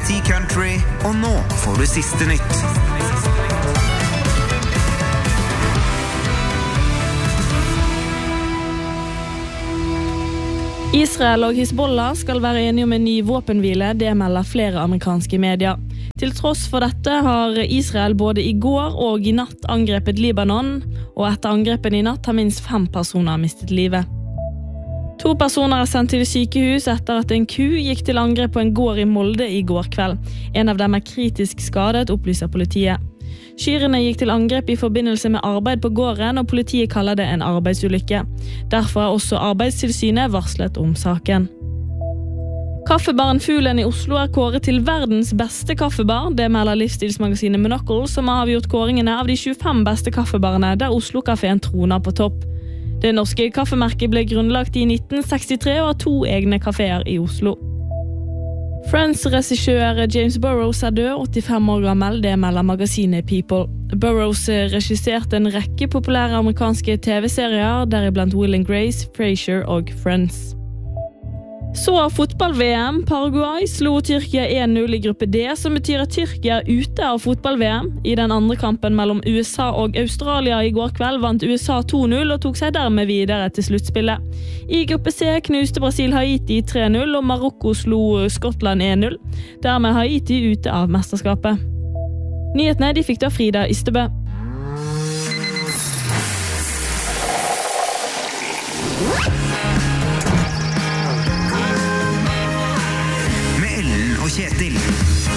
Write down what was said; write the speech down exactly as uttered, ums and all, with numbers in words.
B T Country, og nå får du siste nytt. Israel og Hezbollah skal være enige om en ny våpenhvile, det melder flere amerikanske medier. Til tross for dette har Israel både i går og i natt angrepet Libanon, og etter angrepen i natt har minst fem personer mistet livet. To personer er sendt til sykehus etter at en ku gikk til angrep på en gård i Molde i går kveld. En av dem er kritisk skadet, opplyser politiet. Kyrene gikk til angrep i forbindelse med arbeid på gården, og politiet kaller det en arbeidsulykke. Derfor er også Arbeidstilsynet varslet om saken. Kaffebaren Fuglen i Oslo er kåret til verdens beste kaffebar. Det melder livsstilsmagasinet Monocle, som har avgjort kåringene av de tjuefem beste kaffebarene, der Oslo-kaféen troner på topp. Det norske kaffemerket ble grunnlagt i nitten sekstitre og har to egne kaféer i Oslo. Friends-regissør James Burrows er død, åttifem år gammel, det melder magasinet People. Burrows regisserte en rekke populære amerikanske T V-serier, deriblant Will and Grace, Frasier og Friends. Så fotball-V M. Paraguay slo Tyrkia en null i gruppe D, som betyr at Tyrkia er ute av fotball-V M. I den andre kampen mellom U S A og Australia i går kveld vant U S A to null og tok seg dermed videre til sluttspillet. I gruppe C knuste Brasil Haiti tre null, og Marokko slo Skottland en null. Dermed er Haiti ute av mesterskapet. Nyhetene de fikk da Frida Ystebø. Kjetil.